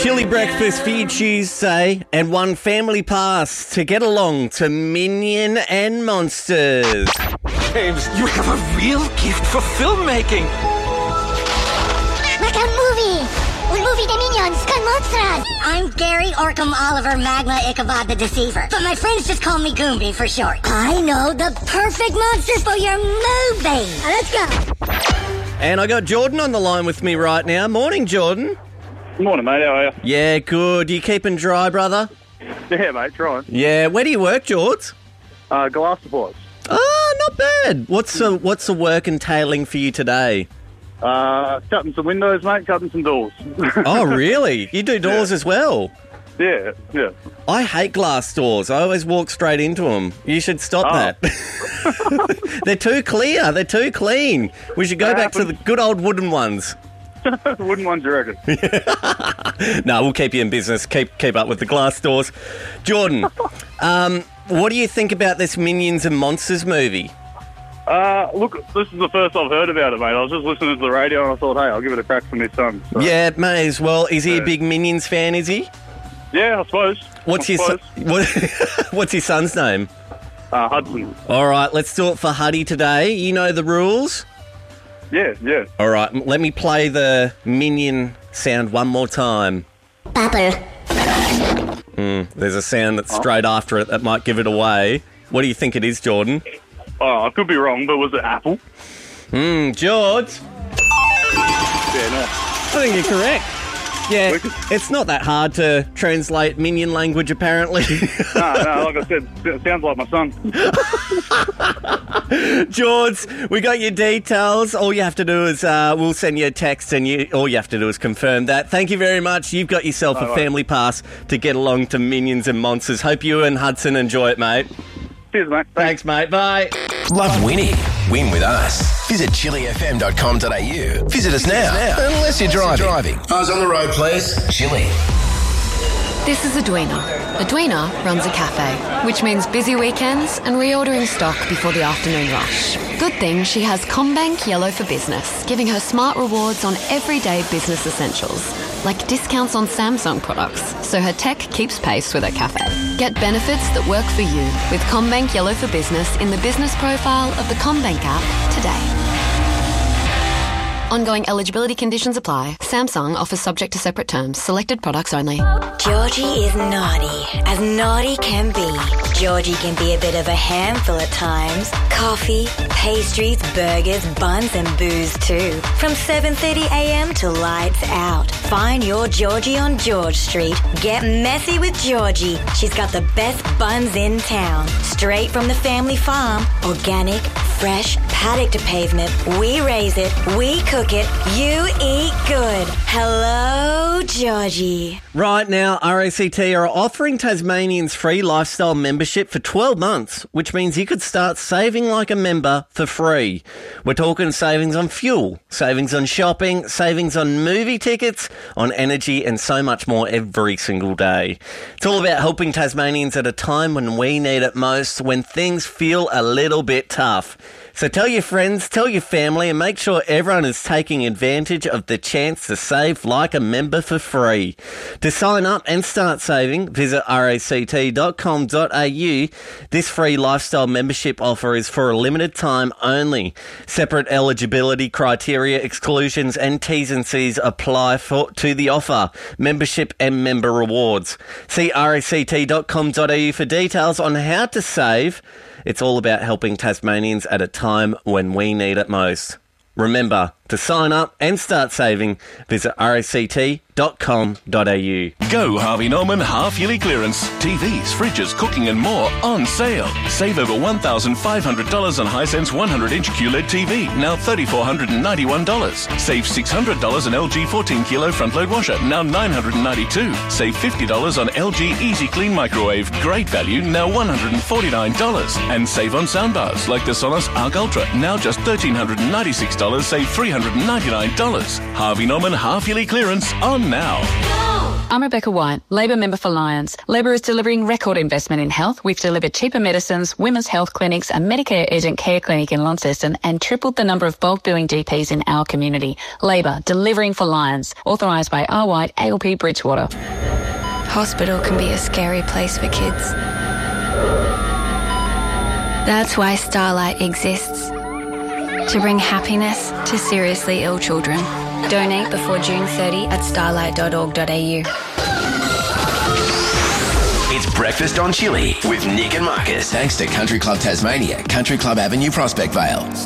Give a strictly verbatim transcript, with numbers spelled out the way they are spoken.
Chili breakfast for you Tuesday and one family pass to get along to Minion and Monsters. James, you have a real gift for filmmaking. Like a movie. Un movie de Minions con monsters. I'm Gary Orkham Oliver Magma Ichabod the Deceiver, but my friends just call me Goombi for short. I know the perfect monsters for your movie. Let's go. And I got Jordan on the line with me right now. Morning, Jordan. Morning, mate. How are you? Yeah, good. You keeping dry, brother? Yeah, mate. Trying. Yeah. Where do you work, George? Uh, glass supplies. Oh, not bad. What's the what's the work entailing for you today? Uh, cutting some windows, mate. Cutting some doors. Oh, really? You do doors Yeah. as well? Yeah, yeah. I hate glass doors. I always walk straight into them. You should stop Oh. that. They're too clear. They're too clean. We should go That back to the happens. good old wooden ones. Wooden ones, you reckon? No, we'll keep you in business. Keep keep up with the glass doors. Jordan, um, what do you think about this Minions and Monsters movie? Uh, look, this is the first I've heard about it, mate. I was just listening to the radio and I thought, hey, I'll give it a crack for my son. So, Yeah, may as well. Is he a Yeah. big Minions fan, is he? Yeah, I suppose. What's I his son, suppose. what, what's his son's name? Uh, Hudson. All right, let's do it for Huddy today. You know the rules? Yeah, yeah. All right, m- let me play the Minion sound one more time. Bubble. Mm, there's a sound that's straight after it that might give it away. What do you think it is, Jordan? Oh, I could be wrong, but was it apple? Hmm, George? Yeah, no. I think you're correct. Yeah, Wicked. it's not that hard to translate Minion language, apparently. no, no, like I said, it sounds like my son. George, we got your details. All you have to do is, uh, we'll send you a text and you, all you have to do is confirm that. Thank you very much. You've got yourself No a worries. family pass to get along to Minions and Monsters. Hope you and Hudson enjoy it, mate. Cheers, mate. Thanks, mate. Bye. Love winning? Win with us. Visit chili f m dot com dot a u. Visit us now. Unless you're driving. Eyes on the road, please. Chili. This is Edwina. Edwina runs a cafe, which means busy weekends and reordering stock before the afternoon rush. Good thing she has CommBank Yellow for Business, giving her smart rewards on everyday business essentials, like discounts on Samsung products, so her tech keeps pace with her cafe. Get benefits that work for you with CommBank Yellow for Business in the business profile of the CommBank app today. Ongoing eligibility conditions apply. Samsung offers subject to separate terms. Selected products only. Georgie is naughty, as naughty can be. Georgie can be a bit of a handful at times. Coffee, pastries, burgers, buns and booze too. From seven thirty a m to lights out. Find your Georgie on George Street. Get messy with Georgie. She's got the best buns in town. Straight from the family farm. Organic, fresh, paddock to pavement. We raise it, we cook it, you eat good. Hello, Georgie. Right now, R A C T are offering Tasmanians free lifestyle membership for twelve months, which means you could start saving like a member for free. We're talking savings on fuel, savings on shopping, savings on movie tickets, on energy, and so much more every single day. It's all about helping Tasmanians at a time when we need it most, when things feel a little bit tough. So tell your friends, tell your family, and make sure everyone is taking advantage of the chance to save like a member for free. To sign up and start saving, visit ract dot com dot a u. This free lifestyle membership offer is for a limited time only. Separate eligibility criteria, exclusions, and T's and C's apply for to the offer. Membership and member rewards. See ract dot com dot a u for details on how to save. It's all about helping Tasmanians at a time when we need it most. Remember, to sign up and start saving, visit ract dot com dot a u. Go Harvey Norman half-yearly clearance. T Vs, fridges, cooking and more on sale. Save over one thousand five hundred dollars on Hisense one hundred inch Q L E D T V, now three thousand four hundred ninety-one dollars. Save six hundred dollars on L G fourteen kilo front-load washer, now nine hundred ninety-two dollars. Save fifty dollars on L G Easy Clean microwave, great value, now one hundred forty-nine dollars. And save on soundbars like the Sonos Arc Ultra, now just one thousand three hundred ninety-six dollars, save three hundred ninety-nine dollars. Harvey Norman half-yearly clearance on now. I'm Rebecca White, Labor member for Lyons. Labor is delivering record investment in health. We've delivered cheaper medicines, women's health clinics, a Medicare urgent care clinic in Launceston, and tripled the number of bulk billing G Ps in our community. Labor, delivering for Lyons. Authorised by R. White, A L P Bridgewater. Hospital can be a scary place for kids. That's why Starlight exists. To bring happiness to seriously ill children. Donate before June thirtieth at starlight dot org dot a u. It's Breakfast on Chili with Nick and Marcus. Thanks to Country Club Tasmania, Country Club Avenue, Prospect Vale.